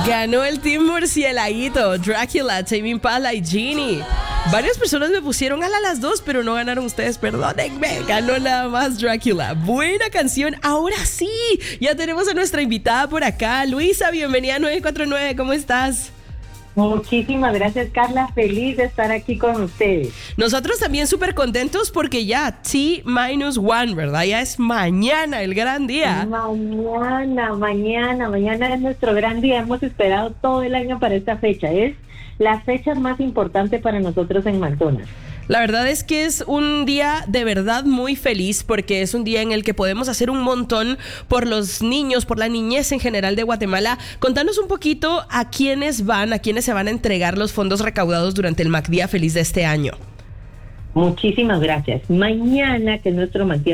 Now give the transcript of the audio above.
Ganó el Team Murcielaguito, Drácula, Tame Impala y Genie. Varias personas me pusieron a las dos, pero no ganaron ustedes, perdónenme. Ganó nada más Drácula. Buena canción. Ahora sí, ya tenemos a nuestra invitada por acá. Luisa, bienvenida a 949, ¿cómo estás? Muchísimas gracias, Carla. Feliz de estar aquí con ustedes. Nosotros también súper contentos porque ya T-1, ¿verdad? Ya es mañana el gran día. Mañana es nuestro gran día. Hemos esperado todo el año para esta fecha. Es la fecha más importante para nosotros en McDonald's. La verdad es que es un día de verdad muy feliz porque es un día en el que podemos hacer un montón por los niños, por la niñez en general de Guatemala. Contanos un poquito a quiénes se van a entregar los fondos recaudados durante el MacDía Feliz de este año. Muchísimas gracias. Mañana, que es nuestro